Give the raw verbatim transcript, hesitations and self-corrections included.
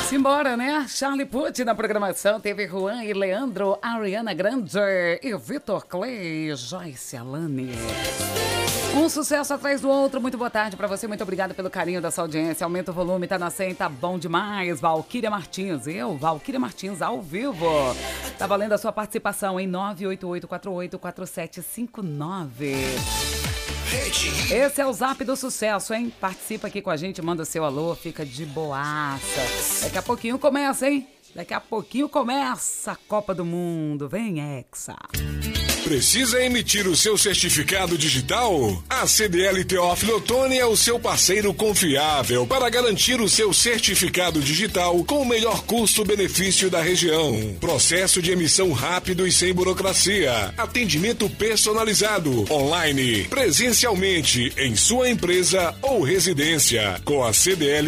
Simbora, né? Charlie Puth na programação, teve Juan e Leandro, Ariana Grande e Vitor Clay, Joyce Alane. Um sucesso atrás do outro. Muito boa tarde pra você, muito obrigada pelo carinho da sua audiência. Aumenta o volume, tá na cem, tá bom demais. Valquíria Martins, eu, Valquíria Martins, ao vivo. Tá valendo a sua participação em nove oito oito quatro oito quatro sete cinco nove. Esse é o Zap do Sucesso, hein? Participa aqui com a gente, manda seu alô, fica de boaça. Daqui a pouquinho começa, hein? Daqui a pouquinho começa a Copa do Mundo. Vem, Hexa. Precisa emitir o seu certificado digital? A C D L Teófilo Otoni é o seu parceiro confiável para garantir o seu certificado digital com o melhor custo-benefício da região. Processo de emissão rápido e sem burocracia. Atendimento personalizado, online, presencialmente, em sua empresa ou residência. Com a C D L